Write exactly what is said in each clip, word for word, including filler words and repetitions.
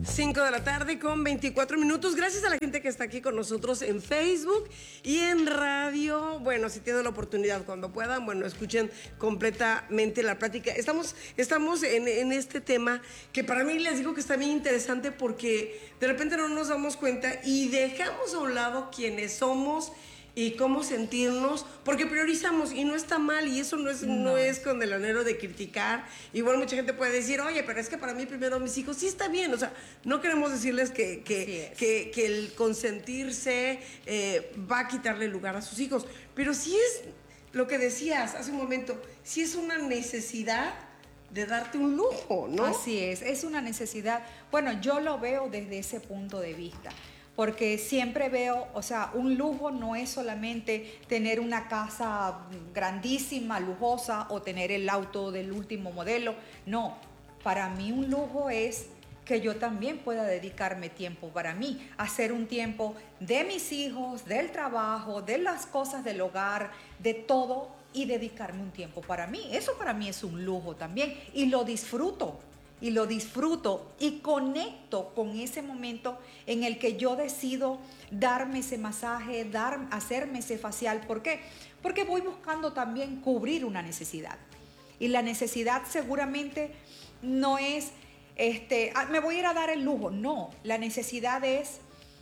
cinco de la tarde con veinticuatro minutos. Gracias a la gente que está aquí con nosotros en Facebook y en radio. Bueno, si tienen la oportunidad, cuando puedan, bueno, escuchen completamente la plática. Estamos, estamos en, en este tema que para mí les digo que está bien interesante porque de repente no nos damos cuenta y dejamos a un lado quienes somos y cómo sentirnos, porque priorizamos y no está mal, y eso no es, no. no es con el anhelo de criticar. Igual mucha gente puede decir, oye, pero es que para mí primero mis hijos. Sí, está bien, o sea, no queremos decirles que, que, que, que el consentirse eh, va a quitarle lugar a sus hijos, pero sí es lo que decías hace un momento, sí es una necesidad de darte un lujo, ¿no? Así es, es una necesidad. Bueno, yo lo veo desde ese punto de vista. Porque siempre veo, o sea, un lujo no es solamente tener una casa grandísima, lujosa, o tener el auto del último modelo. No, para mí un lujo es que yo también pueda dedicarme tiempo para mí, hacer un tiempo de mis hijos, del trabajo, de las cosas del hogar, de todo, y dedicarme un tiempo para mí. Eso para mí es un lujo también, y lo disfruto. Y lo disfruto y conecto con ese momento en el que yo decido darme ese masaje, dar, hacerme ese facial. ¿Por qué? Porque voy buscando también cubrir una necesidad. Y la necesidad seguramente no es, este, ah, me voy a ir a dar el lujo. No, la necesidad es,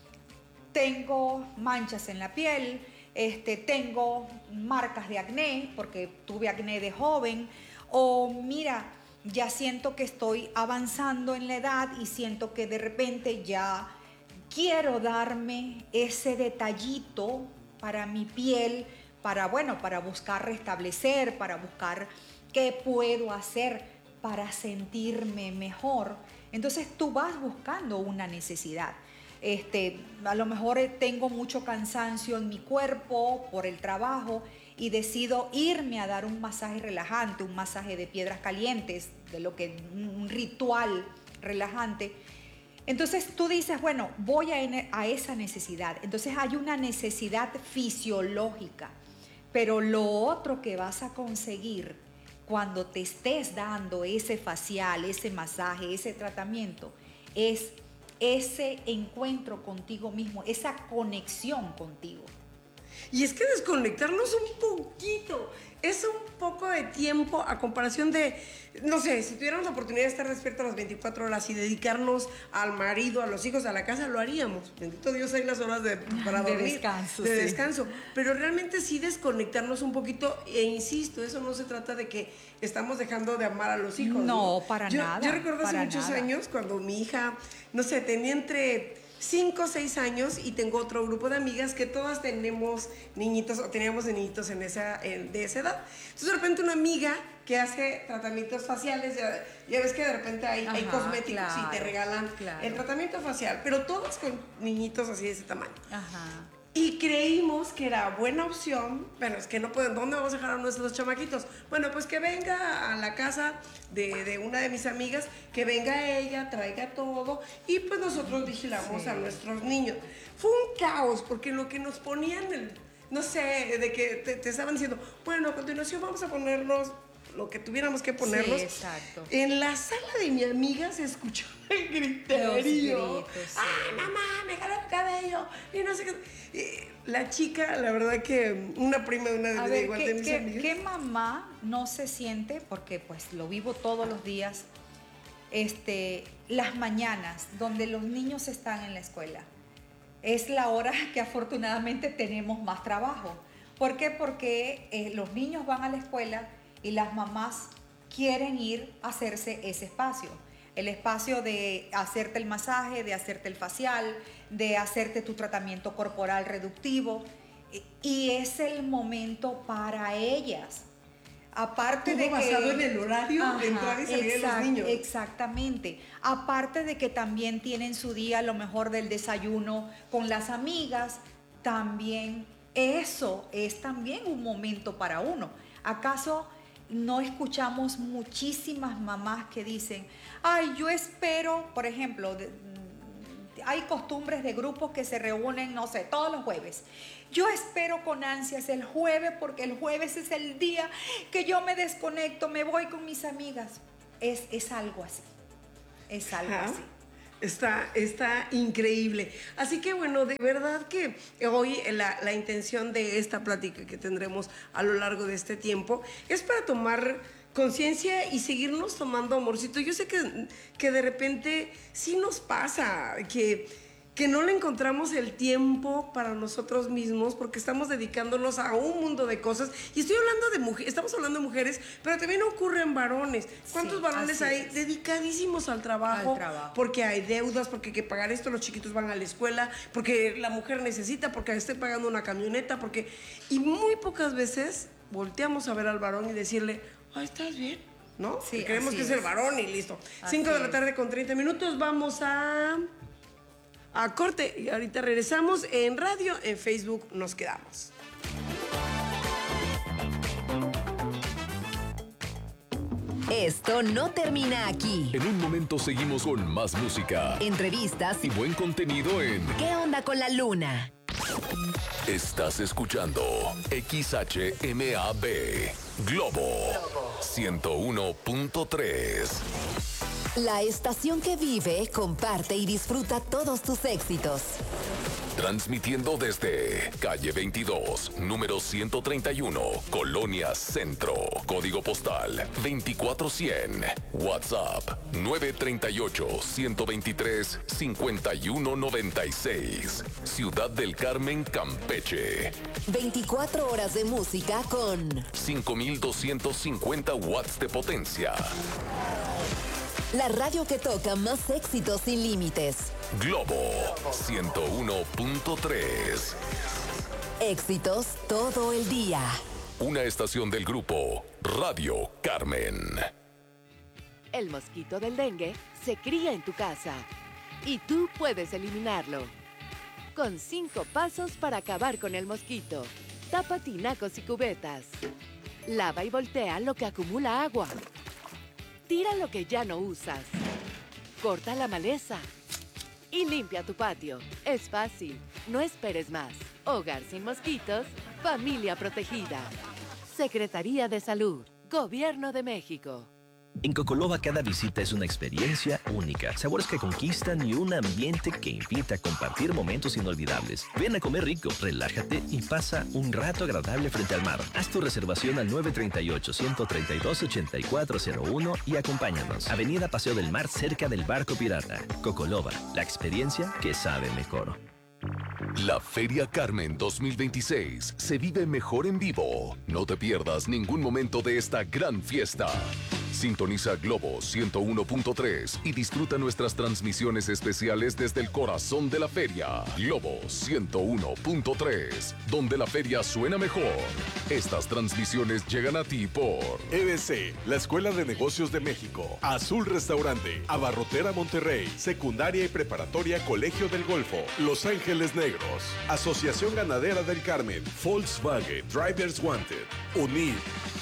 tengo manchas en la piel, este, tengo marcas de acné, porque tuve acné de joven, o mira, ya siento que estoy avanzando en la edad y siento que de repente ya quiero darme ese detallito para mi piel, para, bueno, para buscar restablecer, para buscar qué puedo hacer para sentirme mejor. Entonces tú vas buscando una necesidad. Este, a lo mejor tengo mucho cansancio en mi cuerpo por el trabajo y decido irme a dar un masaje relajante, un masaje de piedras calientes, de lo que un ritual relajante. Entonces tú dices, bueno, voy a, a esa necesidad. Entonces hay una necesidad fisiológica, pero lo otro que vas a conseguir cuando te estés dando ese facial, ese masaje, ese tratamiento, es ese encuentro contigo mismo, esa conexión contigo. Y es que desconectarnos un poquito, es un poco de tiempo a comparación de, no sé, si tuviéramos la oportunidad de estar despiertos las veinticuatro horas y dedicarnos al marido, a los hijos, a la casa, lo haríamos. Bendito Dios, hay las horas de, para dormir. De descanso. De sí. descanso. Pero realmente sí desconectarnos un poquito, e insisto, eso no se trata de que estamos dejando de amar a los hijos. No, ¿no? para yo, nada. Yo recuerdo hace para muchos nada. años, cuando mi hija, no sé, tenía entre cinco o seis años, y tengo otro grupo de amigas que todas tenemos niñitos o teníamos de niñitos en esa, en, de esa edad. Entonces de repente una amiga que hace tratamientos faciales, ya, ya ves que de repente hay, Ajá, hay cosméticos claro, y te regalan claro. el tratamiento facial, pero todos con niñitos así de ese tamaño. Ajá. Y creímos que era buena opción, pero es que no pueden, ¿dónde vamos a dejar a nuestros chamaquitos? Bueno, pues que venga a la casa de, de una de mis amigas, que venga ella, traiga todo, y pues nosotros vigilamos sí. a nuestros niños. Fue un caos, porque lo que nos ponían, el, no sé, de que te, te estaban diciendo, bueno, a continuación vamos a ponernos lo que tuviéramos que ponernos. Sí, exacto. En la sala de mi amiga se escuchó el griterío. Gritos, sí. ¡Ah, mamá, me jaló el cabello! Y no sé qué. Y la chica, la verdad que una prima de una de, a de ver, igual ¿qué, de mis qué, amigas. ¿Qué mamá no se siente? Porque pues lo vivo todos los días. Este, las mañanas donde los niños están en la escuela. Es la hora que afortunadamente tenemos más trabajo. ¿Por qué? Porque eh, los niños van a la escuela y las mamás quieren ir a hacerse ese espacio. El espacio de hacerte el masaje, de hacerte el facial, de hacerte tu tratamiento corporal reductivo. Y es el momento para ellas. Aparte Todo de basado que, en el horario ajá, de entrar y salir exact, de los niños. Exactamente. Aparte de que también tienen su día, a lo mejor del desayuno con las amigas, también eso es también un momento para uno. ¿Acaso no escuchamos muchísimas mamás que dicen, ay, yo espero, por ejemplo, de, hay costumbres de grupos que se reúnen, no sé, todos los jueves. Yo espero con ansias el jueves porque el jueves es el día que yo me desconecto, me voy con mis amigas. Es, es algo así, es algo Ajá. así. Está, está increíble. Así que bueno, de verdad que hoy la, la intención de esta plática que tendremos a lo largo de este tiempo es para tomar conciencia y seguirnos tomando amorcito. Yo sé que, que de repente sí nos pasa, que... que no le encontramos el tiempo para nosotros mismos porque estamos dedicándonos a un mundo de cosas. Y estoy hablando de mujeres, estamos hablando de mujeres, pero también ocurre en varones. ¿Cuántos sí, varones hay es. dedicadísimos al trabajo, al trabajo? Porque hay deudas, porque hay que pagar esto, los chiquitos van a la escuela, porque la mujer necesita, porque esté pagando una camioneta, porque... Y muy pocas veces volteamos a ver al varón y decirle, ay, ¿estás bien? ¿No? Sí, creemos que es. es el varón y listo. Cinco de la tarde con treinta minutos, vamos a... a corte y ahorita regresamos en radio, en Facebook nos quedamos. Esto no termina aquí. En un momento seguimos con más música, entrevistas y buen contenido en ¿Qué onda con la luna? Estás escuchando X H M A B Globo ciento uno punto tres. La estación que vive, comparte y disfruta todos tus éxitos. Transmitiendo desde calle veintidós, número ciento treinta y uno, Colonia Centro. Código postal veinticuatro cien. WhatsApp nueve tres ocho, uno dos tres, cinco uno nueve seis. Ciudad del Carmen, Campeche. veinticuatro horas de música con cinco mil doscientos cincuenta watts de potencia. La radio que toca más éxitos sin límites. Globo ciento uno punto tres. Éxitos todo el día. Una estación del grupo Radio Carmen. El mosquito del dengue se cría en tu casa y tú puedes eliminarlo. Con cinco pasos para acabar con el mosquito. Tapa tinacos y cubetas. Lava y voltea lo que acumula agua. Tira lo que ya no usas. Corta la maleza. Y limpia tu patio. Es fácil. No esperes más. Hogar sin mosquitos. Familia protegida. Secretaría de Salud. Gobierno de México. En Cocoloba cada visita es una experiencia única, sabores que conquistan y un ambiente que invita a compartir momentos inolvidables. Ven a comer rico, relájate y pasa un rato agradable frente al mar. Haz tu reservación al nueve tres ocho, uno tres dos, ocho cuatro cero uno y acompáñanos. Avenida Paseo del Mar, cerca del Barco Pirata. Cocoloba, la experiencia que sabe mejor. La Feria Carmen dos mil veintiséis se vive mejor en vivo. No te pierdas ningún momento de esta gran fiesta. Sintoniza Globo ciento uno punto tres y disfruta nuestras transmisiones especiales desde el corazón de la feria. Globo ciento uno punto tres, donde la feria suena mejor. Estas transmisiones llegan a ti por E D C, la Escuela de Negocios de México, Azul Restaurante, Abarrotera Monterrey, Secundaria y Preparatoria Colegio del Golfo, Los Ángeles Negros, Asociación Ganadera del Carmen, Volkswagen, Drivers Wanted, UNID.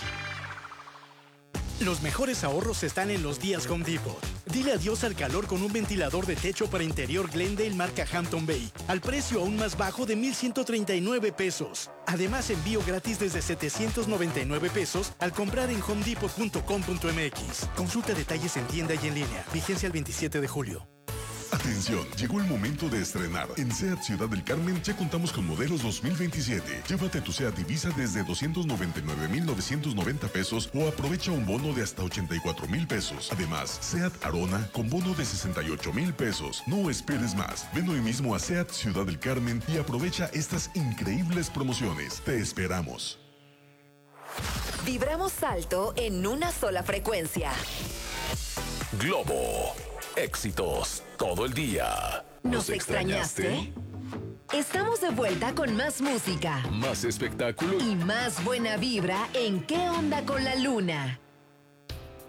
Los mejores ahorros están en los días Home Depot. Dile adiós al calor con un ventilador de techo para interior Glendale marca Hampton Bay, al precio aún más bajo de mil ciento treinta y nueve pesos. Además, envío gratis desde setecientos noventa y nueve pesos al comprar en home depot punto com punto m x. Consulta detalles en tienda y en línea. Vigencia el veintisiete de julio. Atención, llegó el momento de estrenar. En SEAT Ciudad del Carmen ya contamos con modelos dos mil veintisiete. Llévate tu SEAT Ibiza desde doscientos noventa y nueve mil novecientos noventa pesos o aprovecha un bono de hasta ochenta y cuatro mil pesos. Además, SEAT Arona con bono de sesenta y ocho mil pesos. No esperes más. Ven hoy mismo a SEAT Ciudad del Carmen y aprovecha estas increíbles promociones. Te esperamos. Vibramos alto en una sola frecuencia. Globo. Éxitos todo el día. ¿Nos, ¿Nos extrañaste? extrañaste? Estamos de vuelta con más música, más espectáculo y más buena vibra en ¿Qué onda con la luna?